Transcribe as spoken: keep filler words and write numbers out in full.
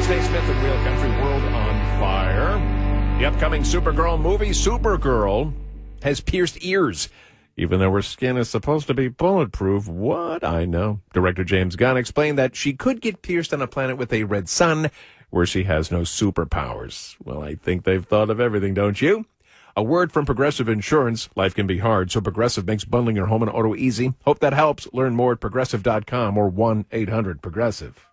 That's Dave Smith and Real Country World on Fire. The upcoming Supergirl movie, Supergirl, has pierced ears. Even though her skin is supposed to be bulletproof, what? I know. Director James Gunn explained that she could get pierced on a planet with a red sun where she has no superpowers. Well, I think they've thought of everything, don't you? A word from Progressive Insurance. Life can be hard, so Progressive makes bundling your home and auto easy. Hope that helps. Learn more at progressive dot com or one eight hundred progressive.